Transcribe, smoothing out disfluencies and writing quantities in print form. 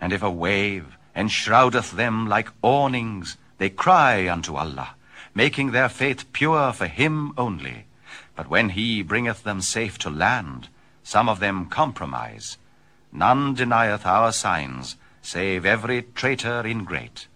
And if a wave enshroudeth them like awnings, they cry unto Allah, making their faith pure for him only. But when he bringeth them safe to land, some of them compromise. None denieth our signs, save every traitor ingrate.